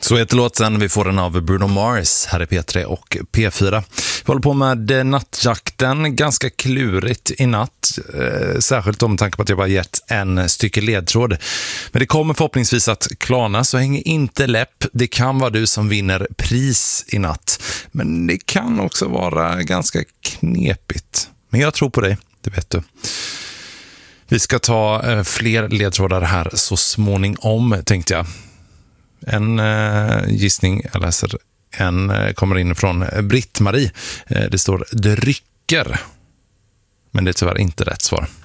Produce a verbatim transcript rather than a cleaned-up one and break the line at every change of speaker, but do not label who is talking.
Så heter låten. Vi får den av Bruno Mars här i P tre och P fyra. Vi håller på med nattjakten. Ganska klurigt i natt. Eh, särskilt om tanke på att jag bara gett en stycke ledtråd. Men det kommer förhoppningsvis att klarna, så häng inte läpp. Det kan vara du som vinner pris i natt. Men det kan också vara ganska knepigt. Men jag tror på dig, det vet du. Vi ska ta eh, fler ledtrådar här så småningom, tänkte jag. En eh, gissning jag läser. En eh, kommer in från Britt-Marie. Eh, det står drycker. Men det är tyvärr inte rätt svar.